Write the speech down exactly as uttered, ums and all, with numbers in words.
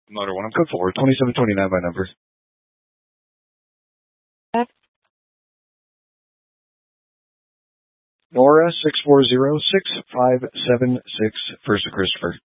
Motor one, I'm code forward, twenty-seven twenty-nine by number. Nora six four zero six five seven six, first to Christopher.